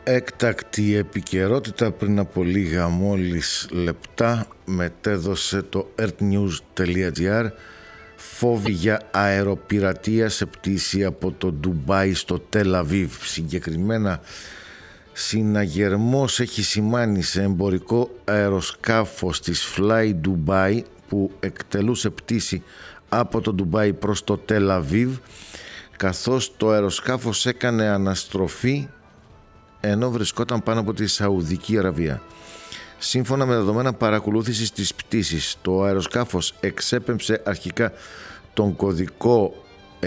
Έκτακτη επικαιρότητα πριν από λίγα μόλις λεπτά μετέδωσε το earthnews.gr φόβοι για αεροπειρατεία σε πτήση από το Ντουμπάι στο Τελ Αβίβ. Συγκεκριμένα, συναγερμός έχει σημάνει σε εμπορικό αεροσκάφος της Fly Dubai που εκτελούσε πτήση από το Ντουμπάι προς το Τελ Αβίβ, καθώς το αεροσκάφος έκανε αναστροφή ενώ βρισκόταν πάνω από τη Σαουδική Αραβία. Σύμφωνα με δεδομένα παρακολούθησης της πτήσης, το αεροσκάφος εξέπεμψε αρχικά τον κωδικό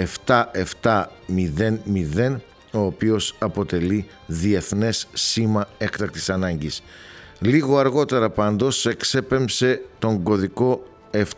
7700, ο οποίος αποτελεί διεθνές σήμα έκτακτης ανάγκης. Λίγο αργότερα πάντως εξέπεμψε τον κωδικό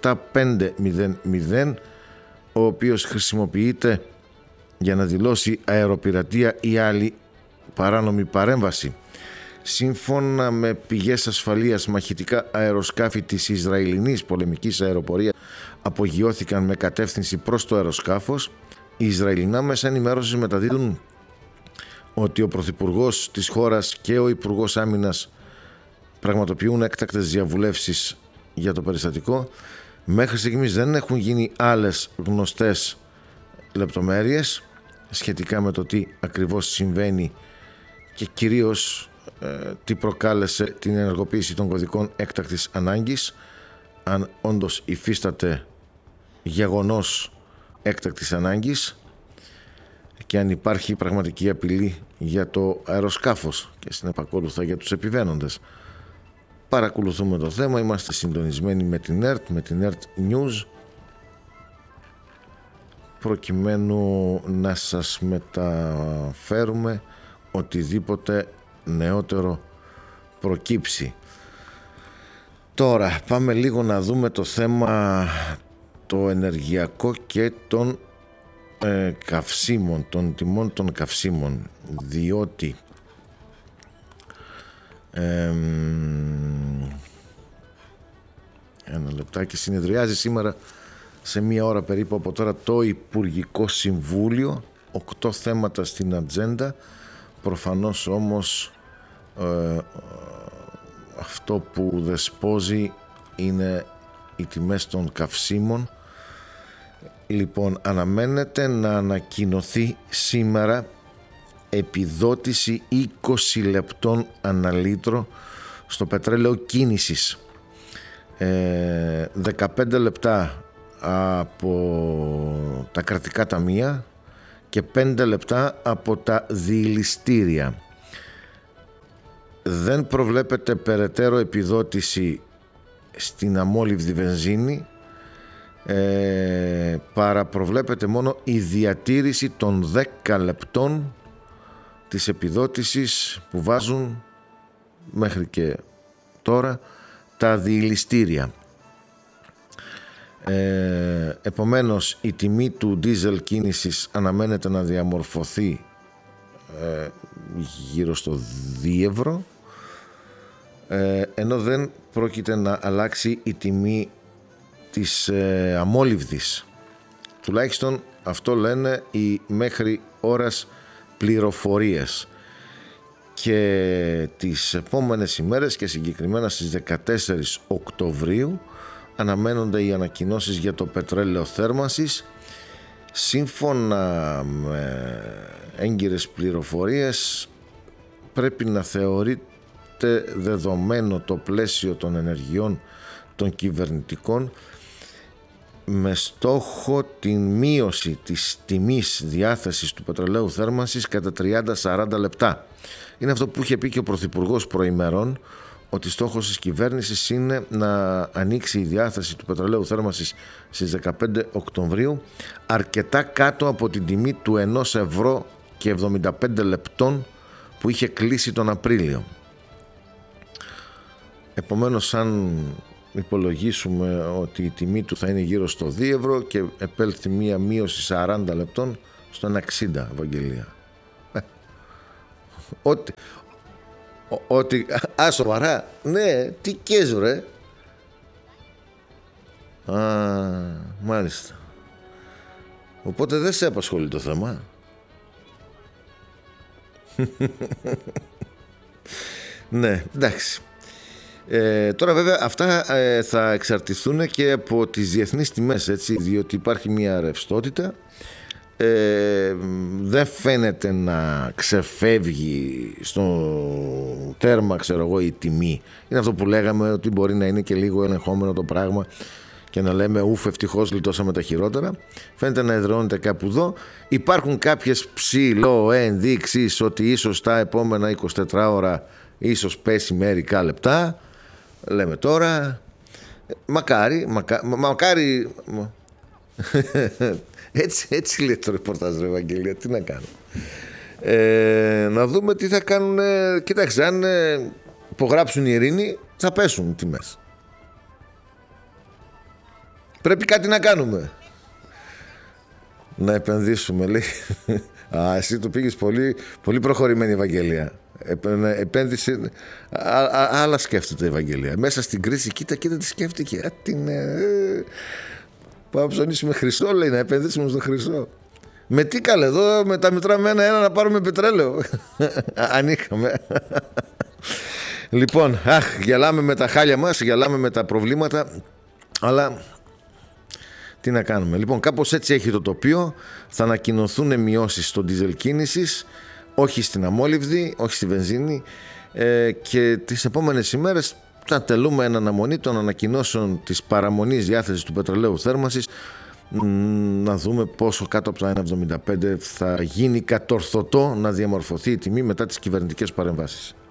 7500, ο οποίος χρησιμοποιείται για να δηλώσει αεροπειρατεία ή άλλη παράνομη παρέμβαση. Σύμφωνα με πηγές ασφαλείας, μαχητικά αεροσκάφη της Ισραηλινής πολεμικής αεροπορίας απογειώθηκαν με κατεύθυνση προς το αεροσκάφος. Οι Ισραηλινά μέσα ενημέρωσης μεταδίδουν ότι ο Πρωθυπουργός της χώρας και ο Υπουργός Άμυνας πραγματοποιούν έκτακτες διαβουλεύσεις για το περιστατικό. Μέχρι στιγμής δεν έχουν γίνει άλλες γνωστές λεπτομέρειες σχετικά με το τι ακριβώς συμβαίνει και κυρίως τι προκάλεσε την ενεργοποίηση των κωδικών έκτακτης ανάγκης, αν όντως υφίσταται γεγονός έκτακτης ανάγκης και αν υπάρχει πραγματική απειλή για το αεροσκάφος και στην επακόλουθα για τους επιβαίνοντες. Παρακολουθούμε το θέμα, είμαστε συντονισμένοι με την ΕΡΤ, με την ΕΡΤ News, προκειμένου να σας μεταφέρουμε οτιδήποτε νεότερο προκύψει. Τώρα πάμε λίγο να δούμε το θέμα το ενεργειακό και των καυσίμων, των τιμών των καυσίμων, διότι ένα λεπτάκι, συνεδριάζει σήμερα σε μία ώρα περίπου από τώρα το Υπουργικό Συμβούλιο, 8 θέματα στην ατζέντα. Προφανώς όμως αυτό που δεσπόζει είναι οι τιμές των καυσίμων. Λοιπόν, αναμένεται να ανακοινωθεί σήμερα επιδότηση 20 λεπτών ανά λίτρο στο πετρέλαιο κίνησης, 15 λεπτά από τα κρατικά ταμεία και 5 λεπτά από τα διηλιστήρια. Δεν προβλέπεται περαιτέρω επιδότηση στην αμόλυβδη βενζίνη, παρά προβλέπεται μόνο η διατήρηση των 10 λεπτών της επιδότησης που βάζουν μέχρι και τώρα τα διηλιστήρια. Επομένως η τιμή του ντίζελ κίνησης αναμένεται να διαμορφωθεί γύρω στο 2 ευρώ, ενώ δεν πρόκειται να αλλάξει η τιμή της αμόλυβδης. Τουλάχιστον αυτό λένε οι μέχρι ώρας πληροφορίες. Και τις επόμενες ημέρες και συγκεκριμένα στις 14 Οκτωβρίου αναμένονται οι ανακοινώσεις για το πετρέλαιο θέρμανσης. Σύμφωνα με έγκυρες πληροφορίες πρέπει να θεωρείται δεδομένο το πλαίσιο των ενεργειών των κυβερνητικών με στόχο την μείωση της τιμής διάθεσης του πετρελαίου θέρμανσης κατά 30-40 λεπτά. Είναι αυτό που είχε πει και ο Πρωθυπουργός προημερών, ότι στόχος της κυβέρνησης είναι να ανοίξει η διάθεση του πετρελαίου θέρμανσης στις 15 Οκτωβρίου αρκετά κάτω από την τιμή του 1 ευρώ και 75 λεπτών που είχε κλείσει τον Απρίλιο. Επομένως, αν υπολογίσουμε ότι η τιμή του θα είναι γύρω στο 2 ευρώ και επέλθει μία μείωση 40 λεπτών στο 1,60, Ευαγγελία. Ότι σοβαρά, ναι, τι καίζω ρε. Μάλιστα. Οπότε δεν σε απασχολεί το θέμα. Ναι, εντάξει. Τώρα βέβαια αυτά θα εξαρτηθούν και από τις διεθνείς τιμές, έτσι, διότι υπάρχει μια ρευστότητα, δεν φαίνεται να ξεφεύγει στο τέρμα, ξέρω εγώ, η τιμή. Είναι αυτό που λέγαμε, ότι μπορεί να είναι και λίγο ελεγχόμενο το πράγμα και να λέμε ουφ, ευτυχώς λιτώσαμε τα χειρότερα. Φαίνεται να εδραιώνεται κάπου εδώ. Υπάρχουν κάποιες ψηλοενδείξεις ότι ίσως τα επόμενα 24 ώρα ίσως πέσει μερικά λεπτά. Λέμε τώρα, μακάρι. Έτσι λέει το ρεπορτάζ, ρε Ευαγγελία, τι να κάνω. Να δούμε τι θα κάνουν. Κοίταξε, αν υπογράψουν η ειρήνη, θα πέσουν τιμές. Πρέπει κάτι να κάνουμε. Να επενδύσουμε, λέει. Εσύ το πήγες πολύ, πολύ προχωρημένη, Ευαγγελία. Επένδυση. Άλλα σκέφτεται η Ευαγγελία. Μέσα στην κρίση, κοίτα τι σκέφτηκε. Πάμε να ψωνίσουμε χρυσό, λέει, να επενδύσουμε στο χρυσό. Με τι καλέ, εδώ με τα μετράμε ένα να πάρουμε πετρέλαιο. Αν είχαμε. Λοιπόν, γελάμε με τα χάλια μας, γελάμε με τα προβλήματα, αλλά τι να κάνουμε. Λοιπόν, κάπως έτσι έχει το τοπίο. Θα ανακοινωθούν μειώσεις στο ντίζελ κίνησης, όχι στην αμόλυβδη, όχι στη βενζίνη, και τις επόμενες ημέρες θα τελούμε εν αναμονή των ανακοινώσεων της παραμονής διάθεσης του πετρελαίου θέρμανσης, να δούμε πόσο κάτω από τα 1,75 θα γίνει κατορθωτό να διαμορφωθεί η τιμή μετά τις κυβερνητικές παρεμβάσεις.